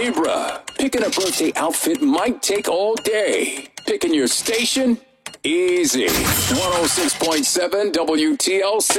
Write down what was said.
Libra, picking a birthday outfit might take all day. Picking your station? Easy. 106.7 WTLC.